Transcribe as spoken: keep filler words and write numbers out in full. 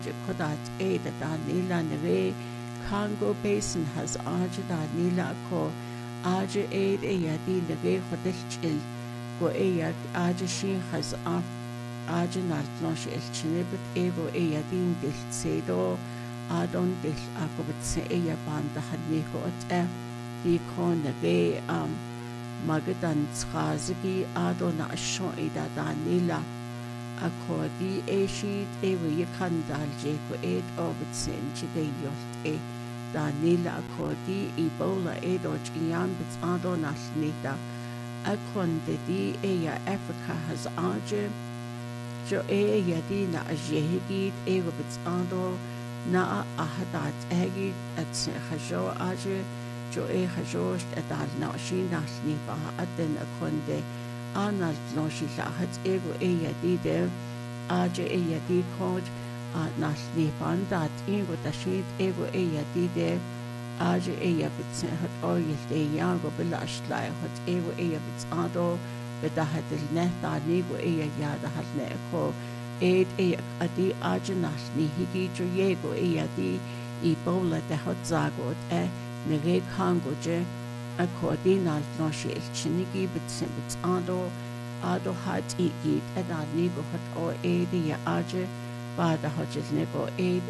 Kodat Ada Danila Nere Congo Basin has Aja Danila Ko Aja Aid Ayadi Nere Hodel Go Ayad Aja Shin has Af Aja Naltnosh El Chinibet Ego Ayadin Dil Sedo Adon Dil Akobet Se Aya Banda Hadniko at Di Kon Nere um Magadan Skazigi Adona Shoida Danila Akodi Eshit Ewe Yakandal Jako Ed Obitsin Chideyot E Danila Akodi Ebola Edoj Iambits Adonal Nita Akonde Di Eya Africa has Aje Jo E Yadina Ajehigit Egobits Ado Na Ahadat Egit at Hajo Aje Jo E Hajosh Adal Nashina Snipa Aden Akonde Anal Noshi Lahat Ego Eyadide Aja Eyadi Kod Nas Nipan Dat Ego Dashid Ego Eyadide Aja Eyabits Hat Oil De Yago Belash Lai Hot Ego Eyabits Ado Bedahat El Neta Nego Eyada Hat Neko Aid Eyak Adi Aja Nas Nihigi Joyego Eyadi Ebola De Hot Zagot E Nere Kangoje According al Noshi El Chinigi Bitsibits Ado Ado Hat Igit Edad Nigo Hot O Aid Ya Aje Bada Hojil Nego Aid